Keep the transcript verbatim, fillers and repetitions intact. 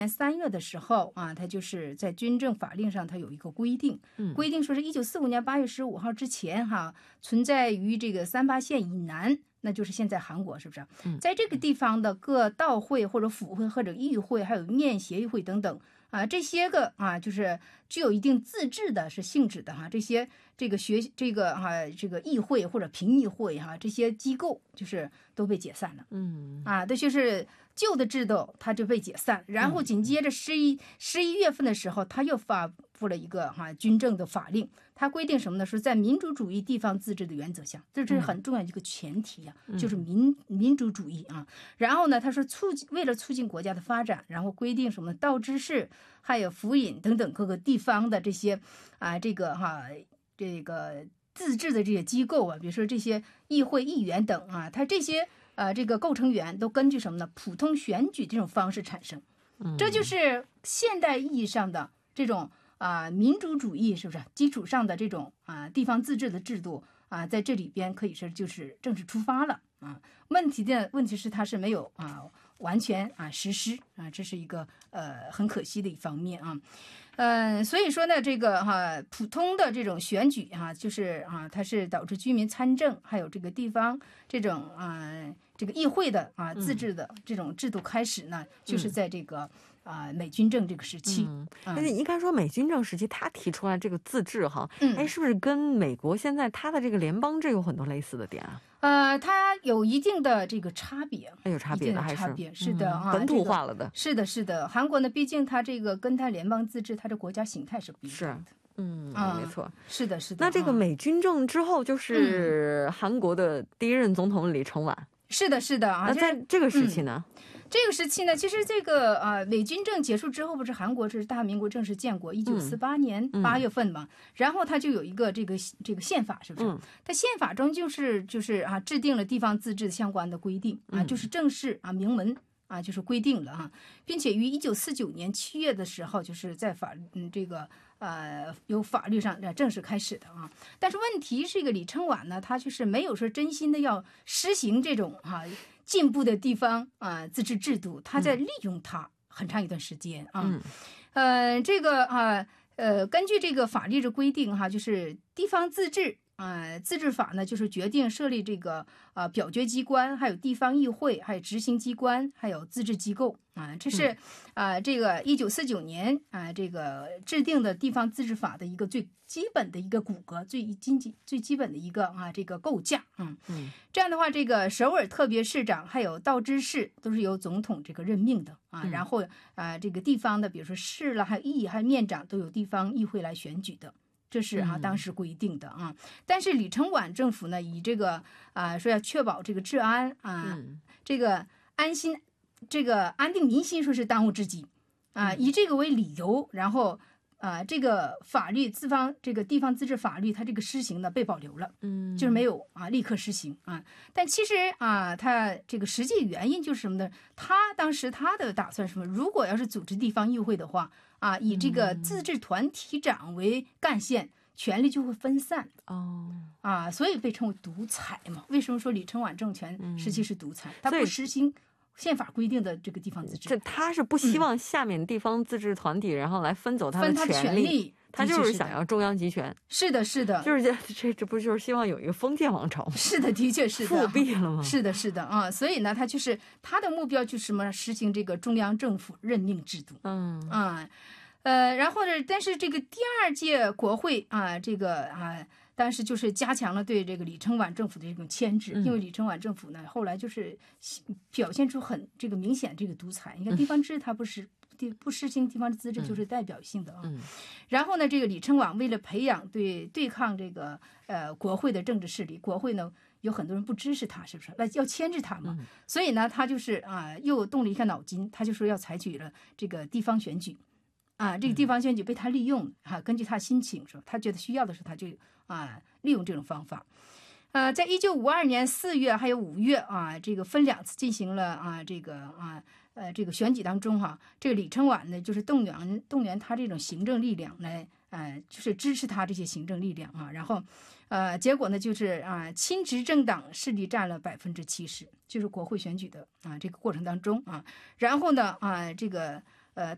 三月的时候啊，它就是在军政法令上，它有一个规定，规定说是一九四五年八月十五号之前哈，存在于这个三八线以南，那就是现在韩国是不是？在这个地方的各道会或者府会或者议会，还有面协议会等等啊，这些个啊，就是具有一定自治的是性质的哈，这些这个学这个哈、啊、这个议会或者评议会哈、啊、这些机构就是都被解散了，嗯啊，这就是旧的制度它就被解散，然后紧接着十一十一月份的时候，他又发布了一个哈、啊、军政的法令，它规定什么呢？说在民主主义地方自治的原则下，这是很重要的一个前提呀、啊，就是民民主主义啊。然后呢，他说促进为了促进国家的发展，然后规定什么道知事还有府尹等等各个地方的这些啊这个哈、啊、这个自治的这些机构啊，比如说这些议会议员等啊，它这些呃这个构成员都根据什么呢？普通选举这种方式产生，这就是现代意义上的这种啊、呃、民主主义是不是基础上的这种啊、呃、地方自治的制度啊、呃，在这里边可以说就是正式出发了啊。问题的问题是它是没有啊完全啊实施啊，这是一个呃很可惜的一方面啊。嗯、呃，所以说呢，这个哈、啊、普通的这种选举哈、啊，就是啊，它是导致居民参政，还有这个地方这种啊这个议会的啊自治的这种制度开始呢，嗯、就是在这个啊美军政这个时期。 嗯，而且应该说美军政时期他提出来这个自治哈， 嗯， 哎，是不是跟美国现在他的这个联邦制有很多类似的点啊？ 呃，它有一定的这个差别， 有差别的还是差别是的、 嗯、本土化了的、 这个，是的，是的。韩国呢，毕竟它这个跟它联邦自治，它的国家形态是不一样的。 嗯， 啊、 没错， 是的，是的。 那这个美军政之后，就是韩国的第一任总统李承晚。嗯、 是的，是的啊。 那在这个时期呢？ 嗯这个时期呢，其实这个呃美军政结束之后，不是韩国是大民国正式建国，一九四八年八月份嘛，嗯、然后它就有一个这个这个宪法，是不是？嗯、它宪法中就是就是啊制定了地方自治相关的规定啊，就是正式啊明文啊就是规定了哈，并且于一九四九年七月的时候，就是在法嗯这个呃由法律上正式开始的啊。但是问题是，这个李承晚呢，他就是没有说真心的要实行这种哈。啊进步的地方啊、呃，自治制度，他在利用它很长一段时间啊。嗯，呃，这个啊，呃，根据这个法律的规定哈，就是地方自治啊、呃，自治法呢，就是决定设立这个啊、呃、表决机关，还有地方议会，还有执行机关，还有自治机构啊。这是啊、呃、这个一九四九年啊、呃、这个制定的地方自治法的一个最基本的一个骨骼，最经济最基本的一个啊这个构架。嗯嗯，这样的话，这个首尔特别市长还有道知事都是由总统这个任命的啊。然后啊这个地方的，比如说市了，还有议，还有面长，都由地方议会来选举的。这是啊，当时规定的啊。但是李承晚政府呢，以这个啊说要确保这个治安啊，嗯、这个安心，这个安定民心，说是当务之急啊，以这个为理由，然后。啊，这个法律自方这个地方自治法律，它这个施行呢被保留了，嗯，就是没有啊立刻施行啊。但其实啊，它这个实际原因就是什么呢？他当时他的打算是什么？如果要是组织地方议会的话啊，以这个自治团体长为干线，权力就会分散哦啊，所以被称为独裁嘛。为什么说李承晚政权时期是独裁？他不实行。宪法规定的这个地方自治， 这他是不希望下面地方自治团体、嗯、然后来分走他的权利，他就是想要中央集权。 是的，是的， 就是这这不就是希望有一个封建王朝吗？ 是的，的确是的， 复辟了吗？ 是的，是的啊，所以呢，他就是他的目标就是什么？实行这个中央政府任命制度。嗯啊，呃，然后呢，但是这个第二届国会啊，这个啊。但是就是加强了对这个李承晚政府的这种牵制，因为李承晚政府呢后来就是表现出很这个明显这个独裁。你看地方制它不是不实行地方自治就是代表性的啊。嗯、然后呢，这个李承晚为了培养对对抗这个呃国会的政治势力，国会呢有很多人不支持他，是不是？那要牵制他嘛。嗯、所以呢，他就是啊、呃、又动了一下脑筋，他就说要采取了这个地方选举。啊，这个地方选举被他利用啊，根据他心情说，他觉得需要的时候，他就啊利用这种方法。呃，在一九五二年四月还有五月啊，这个分两次进行了啊这个啊呃这个选举当中哈、啊，这个李承晚呢就是动员动员他这种行政力量来呃就是支持他这些行政力量啊，然后呃结果呢就是啊亲执政党势力占了百分之七十，就是国会选举的啊这个过程当中啊，然后呢啊这个。